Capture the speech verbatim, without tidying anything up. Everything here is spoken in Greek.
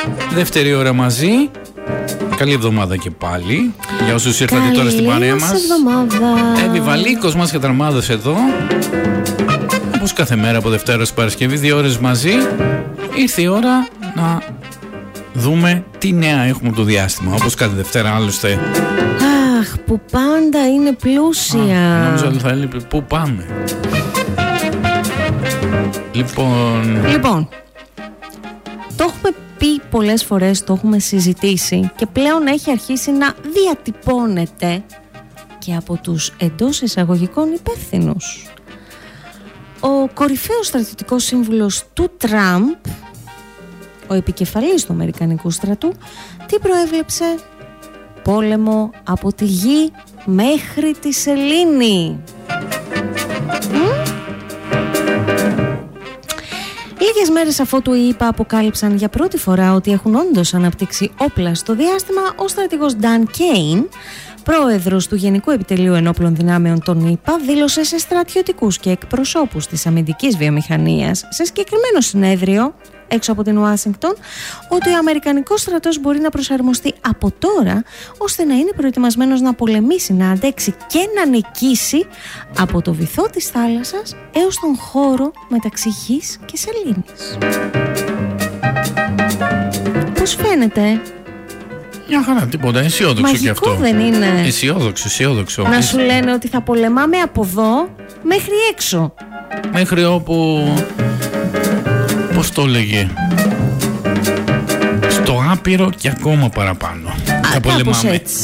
Δεύτερη ώρα μαζί. Καλή εβδομάδα και πάλι. Για όσους ήρθατε τώρα στην παρέα μας. Εύη Βαλίκος, μας καταρμάδος εδώ. Όπως κάθε μέρα από Δευτέρα στην Παρασκευή, δύο ώρες μαζί. Ήρθε η ώρα να δούμε τι νέα έχουμε από το διάστημα. Όπως κάθε Δευτέρα άλλωστε. Αχ, που πάντα είναι πλούσια. Α, νόμιζα ότι θα έλειπε. Πού πάμε. Λοιπόν... Λοιπόν, το έχουμε πει πολλές φορές, το έχουμε συζητήσει και πλέον έχει αρχίσει να διατυπώνεται και από τους εντός εισαγωγικών υπεύθυνους. Ο κορυφαίος στρατιωτικός σύμβουλος του Τραμπ, ο επικεφαλής του Αμερικανικού στρατού, τι προέβλεψε? Πόλεμο από τη γη μέχρι τη σελήνη. Λίγες μέρες αφότου οι ΗΠΑ αποκάλυψαν για πρώτη φορά ότι έχουν όντως αναπτύξει όπλα στο διάστημα, ο στρατηγός Dan Kane, πρόεδρος του Γενικού Επιτελείου Ενόπλων Δυνάμεων των ΗΠΑ, δήλωσε σε στρατιωτικούς και εκπροσώπους της αμυντικής βιομηχανίας σε συγκεκριμένο συνέδριο έξω από την Ουάσιγκτον ότι ο Αμερικανικός στρατός μπορεί να προσαρμοστεί από τώρα ώστε να είναι προετοιμασμένος να πολεμήσει, να αντέξει και να νικήσει από το βυθό της θάλασσας έως τον χώρο μεταξύ γης και σελήνης. Πώς φαίνεται? Μια χαρά, τίποτα, αισιόδοξο μαγικό και αυτό. Δεν είναι? Αισιόδοξο, αισιόδοξο. Να σου λένε ότι θα πολεμάμε από εδώ μέχρι έξω. Μέχρι όπου... Πώς το έλεγε? Στο άπειρο και ακόμα παραπάνω. Α, κάπως έτσι.